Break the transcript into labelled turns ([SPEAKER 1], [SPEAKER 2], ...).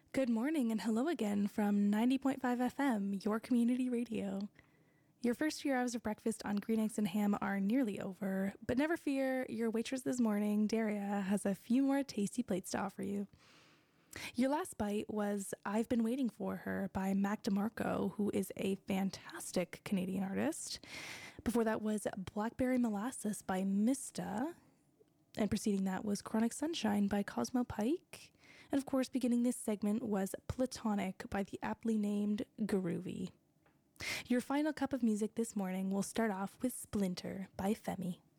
[SPEAKER 1] Good morning and hello again from 90.5 FM, your community radio. Your first few hours of breakfast on green eggs and ham are nearly over, but never fear, your waitress this morning, Daria, has a few more tasty plates to offer you. Your last bite was I've Been Waiting for Her by Mac DeMarco, who is a fantastic Canadian artist. Before that was Blackberry Molasses by Mista, and preceding that was Chronic Sunshine by Cosmo Pike. And of course, beginning this segment was Platonic by the aptly named Groovy. Your final cup of music this morning will start off with Splinter by Femi.